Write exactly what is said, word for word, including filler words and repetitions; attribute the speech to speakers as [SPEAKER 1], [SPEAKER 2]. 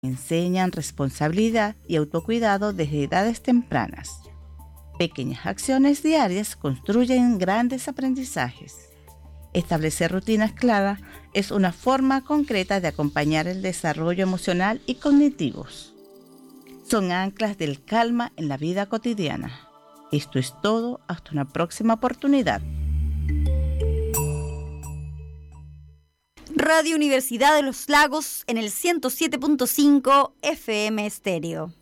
[SPEAKER 1] enseñan responsabilidad y autocuidado desde edades tempranas. Pequeñas acciones diarias construyen grandes aprendizajes. Establecer rutinas claras es una forma concreta de acompañar el desarrollo emocional y cognitivos. Son anclas del calma en la vida cotidiana. Esto es todo, hasta una próxima oportunidad.
[SPEAKER 2] Radio Universidad de los Lagos en el ciento siete punto cinco F M Estéreo.